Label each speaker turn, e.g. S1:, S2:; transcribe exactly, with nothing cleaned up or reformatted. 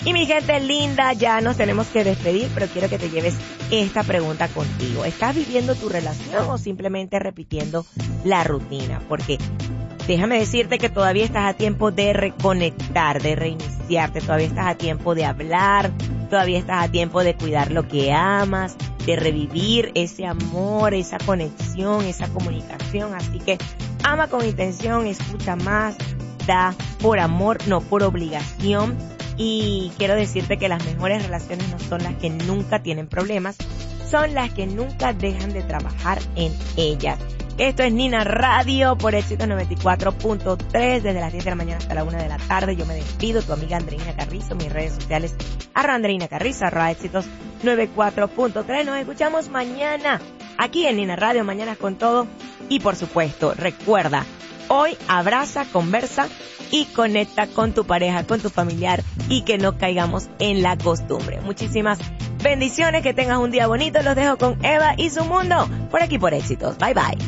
S1: Y mi gente linda, ya nos tenemos que despedir, pero quiero que te lleves esta pregunta contigo. ¿Estás viviendo tu relación o simplemente repitiendo la rutina? Porque déjame decirte que todavía estás a tiempo de reconectar, de reiniciarte, todavía estás a tiempo de hablar, todavía estás a tiempo de cuidar lo que amas, de revivir ese amor, esa conexión, esa comunicación. Así que ama con intención, escucha más, da por amor, no por obligación. Y quiero decirte que las mejores relaciones no son las que nunca tienen problemas, son las que nunca dejan de trabajar en ellas. Esto es Nina Radio por Éxitos noventa y cuatro punto tres, desde las diez de la mañana hasta la una de la tarde. Yo me despido, tu amiga Andreina Carrizo, mis redes sociales, arroba Andreina Carrizo, arroba Éxitos noventa y cuatro punto tres. Nos escuchamos mañana, aquí en Nina Radio, Mañanas con Todo. Y por supuesto, recuerda, hoy abraza, conversa y conecta con tu pareja, con tu familiar, y que no caigamos en la costumbre. Muchísimas bendiciones, que tengas un día bonito. Los dejo con Eva y su mundo, por aquí por Éxitos. Bye bye.